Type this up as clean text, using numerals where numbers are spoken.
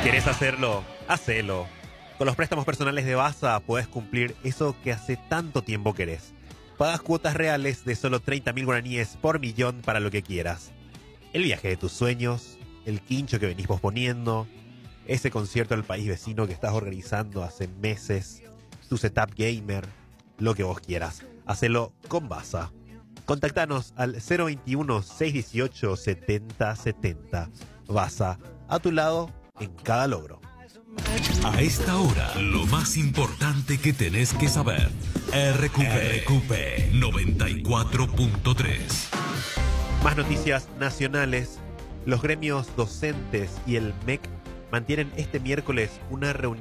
¿Querés hacerlo? Hacelo. Con los préstamos personales de Baza podés cumplir eso que hace tanto tiempo querés. Pagás cuotas reales de solo 30.000 guaraníes por millón para lo que quieras. El viaje de tus sueños, el quincho que venís posponiendo, ese concierto del país vecino que estás organizando hace meses, tu setup gamer, lo que vos quieras. Hacelo con Baza. Contactanos al 021-618-7070. Baza, a tu lado en cada logro. A esta hora, lo más importante que tenés que saber. RQP 94.3. Más noticias nacionales. Los gremios docentes y el MEC mantienen este miércoles una reunión